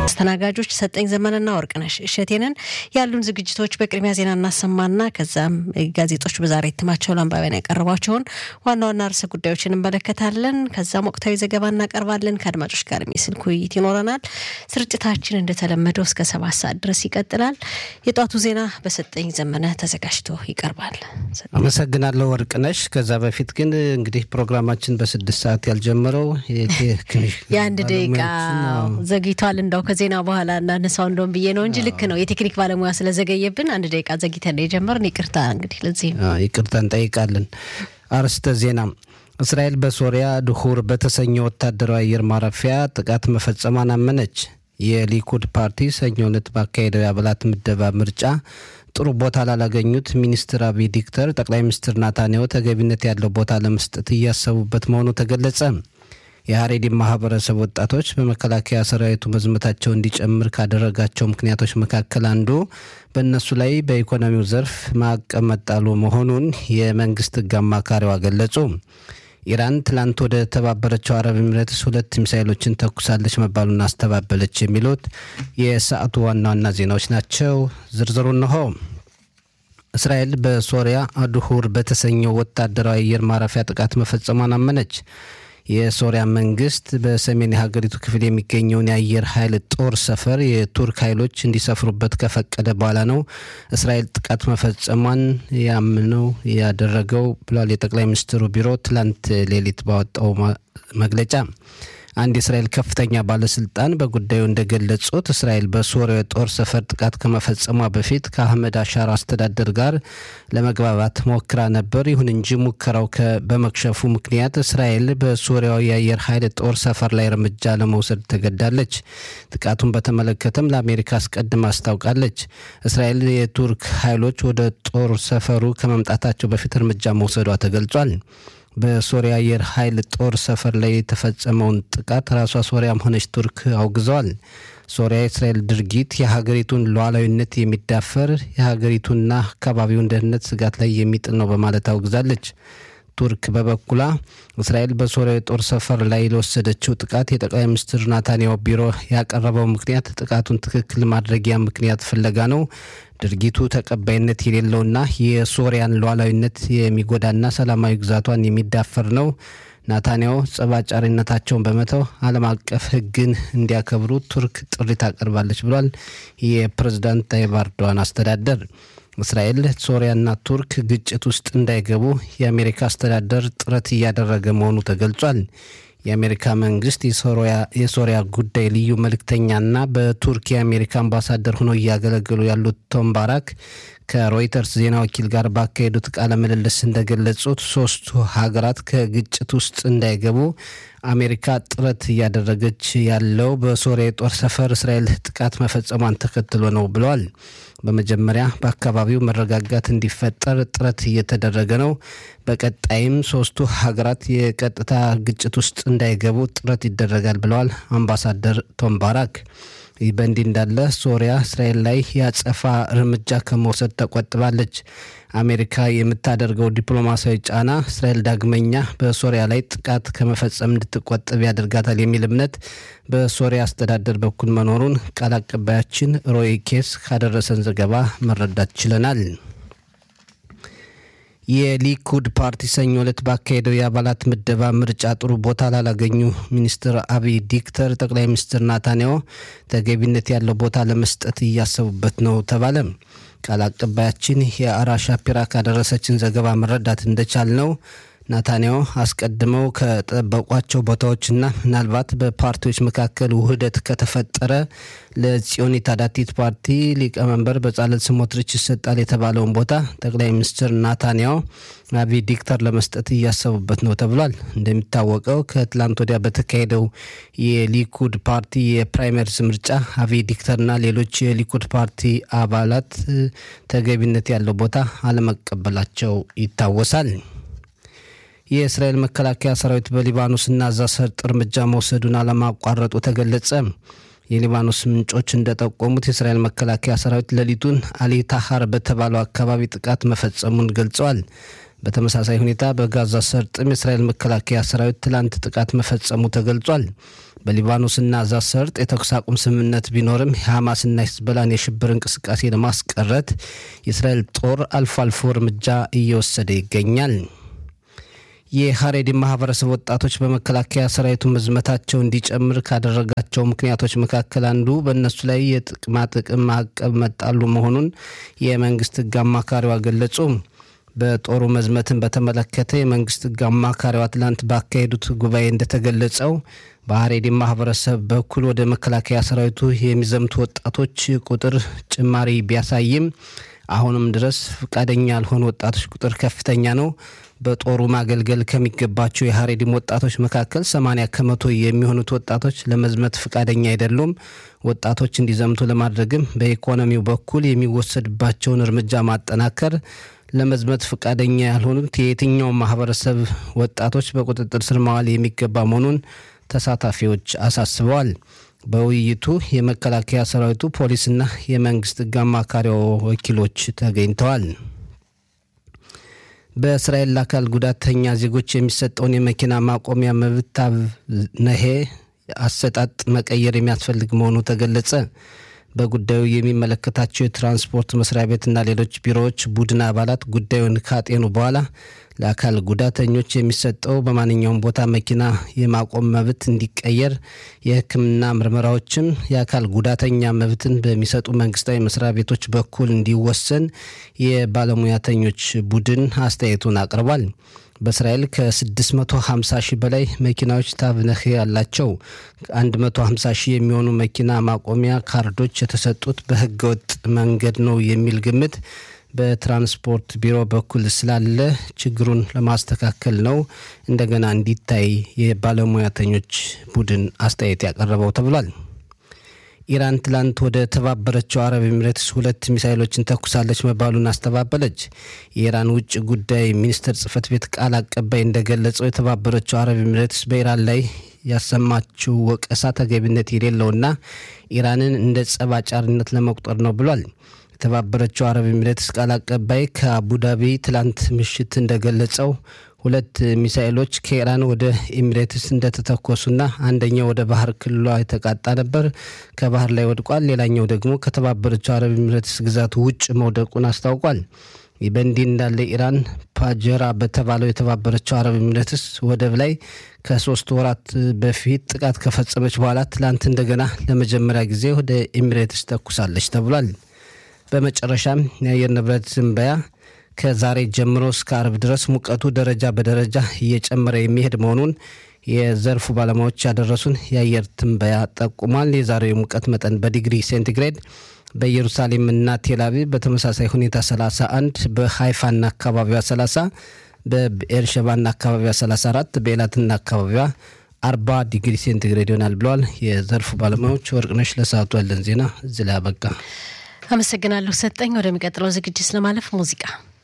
አስተናጋጆች ሰጠኝ ዘመንና ወርቅነሽ እሸቴነን ያሉን ዝግጅቶች በቅድሚያ ዜና እናሰማና ከዛም ጋዜጦች በዛሬ እትማቸው ለአንባቢያን ያቀርቧቸውን ዋና ዋና ርዕሰ ጉዳዮችን እንመለከታለን። ከዛም ወቅታዊ ዘገባ እናቀርባለን። ከአድማጮች ጋር የስልክ ውይይት ይኖረናል። ስርጭታችን እንደተለመደው እስከ 7 ሰዓት ድረስ ይቀጥላል። የጧቱ ዜና በሰጠኝ ዘመነ ተዘጋጅቶ ይቀርባል። አመሰግናለሁ ወርቅነሽ። ከዛ በፊት ግን እንግዲህ ፕሮግራማችን በ6 ሰዓት ያልጀመረው የአንድ ደቂቃ ዘግይቷል። እንደው ከዜና በኋላ እናነሳው እንደም ብዬ ነው እንጂ ልክ ነው። የቴክኒክ ባለሙያ ስለዘገየብን አንድ ደቂቃ ዘግይተን የጀመርን ይቅርታ። እንግዲህ ለዚህ ይቅርታ እንጠይቃለን። አርስተ ዜና እስራኤል በሶሪያ ድሁር በተሰኘው ወታደራዊ አየር ማረፊያ ጥቃት መፈጸሟን አመነች። የሊኩድ ፓርቲ ሰኞ ዕለት ባካሄደው የአባላት ምደባ ምርጫ ጥሩ ቦታ ላላገኙት ሚኒስትር አብይ ዲክተር ጠቅላይ ሚኒስትር ናታንያሁ ተገቢነት ያለው ቦታ ለመስጠት እያሰቡበት መሆኑ ተገለጸ። የሀሬዲ ማህበረሰብ ወጣቶች በመከላከያ ሰራዊቱ መዝመታቸው እንዲጨምር ካደረጋቸው ምክንያቶች መካከል አንዱ በእነሱ ላይ በኢኮኖሚው ዘርፍ ማዕቀብ መጣሉ መሆኑን የመንግስት ሕግ አማካሪዋ ገለጹ። ኢራን ትላንት ወደ ተባበረችው አረብ ኤሚሬትስ 2 ሚሳኤሎችን ተኩሳለች መባሉን አስተባበለች። የሚሉት የሰዓቱ ዋና ዋና ዜናዎች ናቸው። ዝርዝሩ እነሆ። እስራኤል በሶሪያ አድሁር በተሰኘው ወታደራዊ አየር ማረፊያ ጥቃት መፈጸሟን አመነች። የሶሪያ መንግስት በሰሜን የሀገሪቱ ክፍል የሚገኘውን የአየር ኃይል ጦር ሰፈር የቱርክ ኃይሎች እንዲሰፍሩበት ከፈቀደ በኋላ ነው እስራኤል ጥቃት መፈጸሟን ያምነው ያደረገው ብሏል የጠቅላይ ሚኒስትሩ ቢሮ ትላንት ሌሊት ባወጣው መግለጫ። አንድ የእስራኤል ከፍተኛ ባለስልጣን በጉዳዩ እንደገለጹት እስራኤል በሶሪያ ጦር ሰፈር ጥቃት ከመፈጸሟ በፊት ከአህመድ አሻር አስተዳደር ጋር ለመግባባት ሞክራ ነበር። ይሁን እንጂ ሙከራው በመክሸፉ ምክንያት እስራኤል በሶሪያው የአየር ኃይል ጦር ሰፈር ላይ እርምጃ ለመውሰድ ተገዳለች። ጥቃቱን በተመለከተም ለአሜሪካ አስቀድማ አስታውቃለች። እስራኤል የቱርክ ኃይሎች ወደ ጦር ሰፈሩ ከመምጣታቸው በፊት እርምጃ መውሰዷ ተገልጿል። በሶሪያ አየር ኃይል ጦር ሰፈር ላይ የተፈጸመውን ጥቃት ራሷ ሶሪያም ሆነች ቱርክ አውግዘዋል። ሶሪያ የእስራኤል ድርጊት የሀገሪቱን ሉዓላዊነት የሚዳፈር የሀገሪቱንና አካባቢውን ደህንነት ስጋት ላይ የሚጥል ነው በማለት አውግዛለች። ቱርክ በበኩላ እስራኤል በሶሪያ የጦር ሰፈር ላይ ለወሰደችው ጥቃት የጠቅላይ ሚኒስትር ናታንያሁ ቢሮ ያቀረበው ምክንያት ጥቃቱን ትክክል ማድረጊያ ምክንያት ፍለጋ ነው፣ ድርጊቱ ተቀባይነት የሌለውና የሶሪያን ሉዓላዊነት የሚጎዳና ሰላማዊ ግዛቷን የሚዳፈር ነው። ናታንያሁ ጸባጫሪነታቸውን በመተው ዓለም አቀፍ ሕግን እንዲያከብሩ ቱርክ ጥሪ ታቀርባለች ብሏል የፕሬዝዳንት ታይብ ኤርዶዋን አስተዳደር። እስራኤል ሶሪያና ቱርክ ግጭት ውስጥ እንዳይገቡ የአሜሪካ አስተዳደር ጥረት እያደረገ መሆኑ ተገልጿል። የአሜሪካ መንግስት የሶሪያ ጉዳይ ልዩ መልእክተኛና በቱርክ የአሜሪካ አምባሳደር ሆነው እያገለገሉ ያሉት ቶም ባራክ ከሮይተርስ ዜና ወኪል ጋር ባካሄዱት ቃለ ምልልስ እንደገለጹት ሶስቱ ሀገራት ከግጭት ውስጥ እንዳይገቡ አሜሪካ ጥረት እያደረገች ያለው በሶሪያ የጦር ሰፈር እስራኤል ጥቃት መፈጸሟን ተከትሎ ነው ብለዋል። በመጀመሪያ በአካባቢው መረጋጋት እንዲፈጠር ጥረት እየተደረገ ነው። በቀጣይም ሶስቱ ሀገራት የቀጥታ ግጭት ውስጥ እንዳይገቡ ጥረት ይደረጋል ብለዋል አምባሳደር ቶም ባራክ። ይህ በእንዲህ እንዳለ ሶሪያ እስራኤል ላይ ያጸፋ እርምጃ ከመውሰድ ተቆጥባለች። አሜሪካ የምታደርገው ዲፕሎማሲያዊ ጫና እስራኤል ዳግመኛ በሶሪያ ላይ ጥቃት ከመፈጸም እንድትቆጠብ ያደርጋታል የሚል እምነት በሶሪያ አስተዳደር በኩል መኖሩን ቃል አቀባያችን ሮይ ኬስ ካደረሰን ዘገባ መረዳት ችለናል። የሊኩድ ፓርቲ ሰኞ ዕለት ባካሄደው የአባላት ምደባ ምርጫ ጥሩ ቦታ ላላገኙ ሚኒስትር አብይ ዲክተር ጠቅላይ ሚኒስትር ናታንያሁ ተገቢነት ያለው ቦታ ለመስጠት እያሰቡበት ነው ተባለ። ቃል አቀባያችን የአራ ሻፒራ ካደረሰችን ዘገባ መረዳት እንደቻል ነው ናታንያሁ አስቀድመው ከጠበቋቸው ቦታዎችና ምናልባት በፓርቲዎች መካከል ውህደት ከተፈጠረ ለጽዮን ታዳቲት ፓርቲ ሊቀመንበር በጻለል ስሞትሪች ይሰጣል የተባለውን ቦታ ጠቅላይ ሚኒስትር ናታንያሁ አብይ ዲክተር ለመስጠት እያሰቡበት ነው ተብሏል። እንደሚታወቀው ከትላንት ወዲያ በተካሄደው የሊኩድ ፓርቲ የፕራይመሪስ ምርጫ አብይ ዲክተርና ሌሎች የሊኩድ ፓርቲ አባላት ተገቢነት ያለው ቦታ አለመቀበላቸው ይታወሳል። የእስራኤል መከላከያ ሰራዊት በሊባኖስና ጋዛ ሰርጥ እርምጃ መውሰዱን አለማቋረጡ ተገለጸ። የሊባኖስ ምንጮች እንደጠቆሙት የእስራኤል መከላከያ ሰራዊት ሌሊቱን አሊ ታሃር በተባለው አካባቢ ጥቃት መፈጸሙን ገልጸዋል። በተመሳሳይ ሁኔታ በጋዛ ሰርጥም የእስራኤል መከላከያ ሰራዊት ትላንት ጥቃት መፈጸሙ ተገልጿል። በሊባኖስና ጋዛ ሰርጥ የተኩስ አቁም ስምምነት ቢኖርም ሐማስና ሂዝቦላን የሽብር እንቅስቃሴ ለማስቀረት የእስራኤል ጦር አልፎ አልፎ እርምጃ እየወሰደ ይገኛል። የሐሬዲ ማህበረሰብ ወጣቶች በመከላከያ ሰራዊቱ መዝመታቸው እንዲጨምር ካደረጋቸው ምክንያቶች መካከል አንዱ በእነሱ ላይ የጥቅማ ጥቅም ማዕቀብ መጣሉ መሆኑን የመንግስት ሕግ አማካሪዋ ገለጹ። በጦሩ መዝመትን በተመለከተ የመንግስት ሕግ አማካሪዋ ትላንት ባካሄዱት ጉባኤ እንደተገለጸው በሐሬዲ ማህበረሰብ በኩል ወደ መከላከያ ሰራዊቱ የሚዘምቱ ወጣቶች ቁጥር ጭማሪ ቢያሳይም አሁንም ድረስ ፈቃደኛ ያልሆኑ ወጣቶች ቁጥር ከፍተኛ ነው። በጦሩ ማገልገል ከሚገባቸው የሐሬዲም ወጣቶች መካከል 80% የሚሆኑት ወጣቶች ለመዝመት ፈቃደኛ አይደሉም። ወጣቶች እንዲዘምቱ ለማድረግም በኢኮኖሚው በኩል የሚወሰድባቸውን እርምጃ ማጠናከር፣ ለመዝመት ፈቃደኛ ያልሆኑት የየትኛው ማህበረሰብ ወጣቶች በቁጥጥር ስር ማዋል የሚገባ መሆኑን ተሳታፊዎች አሳስበዋል። በውይይቱ የመከላከያ ሰራዊቱ ፖሊስና የመንግስት ሕግ አማካሪ ወኪሎች ተገኝተዋል። በእስራኤል አካል ጉዳተኛ ዜጎች የሚሰጠውን የመኪና ማቆሚያ መብት ነሄ አሰጣጥ መቀየር የሚያስፈልግ መሆኑ ተገለጸ። በጉዳዩ የሚመለከታቸው የትራንስፖርት መስሪያ ቤትና ሌሎች ቢሮዎች ቡድን አባላት ጉዳዩን ካጤኑ በኋላ ለአካል ጉዳተኞች የሚሰጠው በማንኛውም ቦታ መኪና የማቆም መብት እንዲቀየር፣ የሕክምና ምርመራዎችም የአካል ጉዳተኛ መብትን በሚሰጡ መንግስታዊ መስሪያ ቤቶች በኩል እንዲወሰን የባለሙያተኞች ቡድን አስተያየቱን አቅርቧል። በእስራኤል ከ650 ሺህ በላይ መኪናዎች ታብነህ ያላቸው 150 ሺህ የሚሆኑ መኪና ማቆሚያ ካርዶች የተሰጡት በህገወጥ መንገድ ነው የሚል ግምት በትራንስፖርት ቢሮ በኩል ስላለ ችግሩን ለማስተካከል ነው እንደገና እንዲታይ የባለሙያተኞች ቡድን አስተያየት ያቀረበው ተብሏል። ኢራን ትላንት ወደ ተባበረችው አረብ ኤሚሬትስ 2 ሚሳኤሎችን ተኩሳለች መባሉን አስተባበለች። የኢራን ውጭ ጉዳይ ሚኒስትር ጽህፈት ቤት ቃል አቀባይ እንደገለጸው የተባበረችው አረብ ኤሚሬትስ በኢራን ላይ ያሰማችው ወቀሳ ተገቢነት የሌለውና ኢራንን እንደ ጸብ አጫሪነት ለመቁጠር ነው ብሏል። የተባበረችው አረብ ኤሚሬትስ ቃል አቀባይ ከአቡዳቢ ትላንት ምሽት እንደገለጸው 2 ሚሳኤሎች ከኢራን ወደ ኤሚሬትስ እንደተተኮሱና አንደኛው ወደ ባህር ክልሏ የተቃጣ ነበር፣ ከባህር ላይ ወድቋል። ሌላኛው ደግሞ ከተባበረችው አረብ ኤሚሬትስ ግዛት ውጭ መውደቁን አስታውቋል። ይህ በእንዲህ እንዳለ ኢራን ፓጀራ በተባለው የተባበረችው አረብ ኤሚሬትስ ወደብ ላይ ከ3 ወራት በፊት ጥቃት ከፈጸመች በኋላ ትላንት እንደገና ለመጀመሪያ ጊዜ ወደ ኤሚሬትስ ተኩሳለች ተብሏል። በመጨረሻም የአየር ንብረት ትንበያ ከዛሬ ጀምሮ እስከ አርብ ድረስ ሙቀቱ ደረጃ በደረጃ እየጨመረ የሚሄድ መሆኑን የዘርፉ ባለሙያዎች ያደረሱን የአየር ትንበያ ጠቁሟል። የዛሬው ሙቀት መጠን በዲግሪ ሴንቲግሬድ በኢየሩሳሌምና ቴልአቪቭ በተመሳሳይ ሁኔታ 31፣ በሃይፋና አካባቢዋ 30፣ በኤርሸባና አካባቢዋ 34፣ በኤላትና አካባቢዋ 40 ዲግሪ ሴንቲግሬድ ይሆናል ብለዋል የዘርፉ ባለሙያዎች። ወርቅነሽ ለሰዓቱ ያለን ዜና እዚህ ላይ አበቃ። አመሰግናለሁ ሰጠኝ። ወደሚቀጥለው ዝግጅት ለማለፍ ሙዚቃ